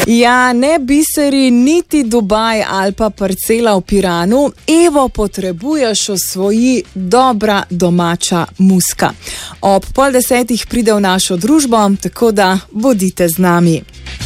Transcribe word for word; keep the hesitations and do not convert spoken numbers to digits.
Ja, ne biseri, niti Dubaj ali pa parcela v Piranu. Evo, potrebuješ osvoji dobra domača muska. Ob pol desetih pride v našo družbo, tako da bodite z nami.